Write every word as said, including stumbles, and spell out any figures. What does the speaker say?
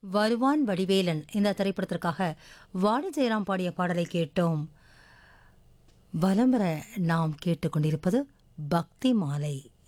வருவான் வடிவேலன் இந்த திரைப்படத்திற்காக வாணி ஜெயராம் பாடிய பாடலை கேட்டோம். வலம் வர நாம் கேட்டுக்கொண்டிருப்பது பக்தி மாலை.